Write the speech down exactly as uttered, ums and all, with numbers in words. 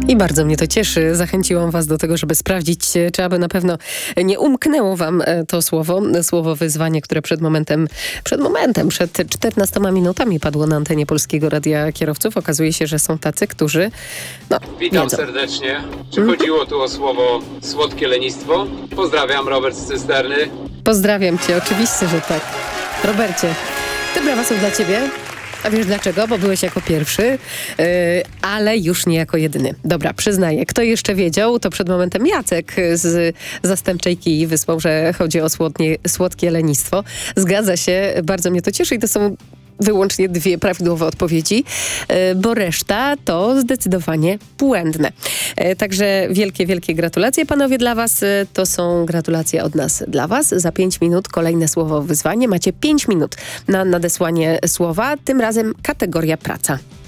I bardzo mnie to cieszy. Zachęciłam was do tego, żeby sprawdzić, czy aby na pewno nie umknęło wam to słowo, słowo wyzwanie, które przed momentem, przed momentem, przed czternastoma minutami padło na antenie Polskiego Radia Kierowców. Okazuje się, że są tacy, którzy no, Witam wiedzą. serdecznie. Czy chodziło tu o słowo słodkie lenistwo? Pozdrawiam, Robert z Cysterny. Pozdrawiam cię, oczywiście, że tak. Robercie, te brawa są dla ciebie. A wiesz dlaczego? Bo byłeś jako pierwszy, yy, ale już nie jako jedyny. Dobra, przyznaję. Kto jeszcze wiedział, to przed momentem Jacek z Zastępczej Kii wysłał, że chodzi o słodnie, słodkie lenistwo. Zgadza się, bardzo mnie to cieszy i to są wyłącznie dwie prawidłowe odpowiedzi, bo reszta to zdecydowanie błędne. Także wielkie, wielkie gratulacje panowie dla was. To są gratulacje od nas dla was. Za pięć minut kolejne słowo wyzwanie. Macie pięć minut na nadesłanie słowa, tym razem kategoria praca.